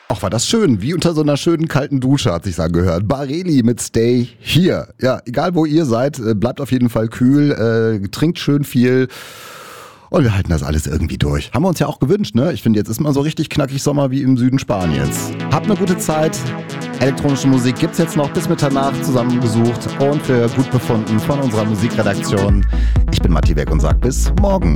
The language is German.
Ach, war das schön. Wie unter so einer schönen kalten Dusche hat sich's angehört. Bareli mit Stay Here. Ja, egal wo ihr seid, bleibt auf jeden Fall kühl, trinkt schön viel. Und wir halten das alles irgendwie durch. Haben wir uns ja auch gewünscht, ne? Ich finde, jetzt ist mal so richtig knackig Sommer wie im Süden Spaniens. Habt eine gute Zeit. Elektronische Musik gibt's jetzt noch bis Mitternacht zusammengesucht und für gut befunden von unserer Musikredaktion. Ich bin Matti Weg und sag bis morgen.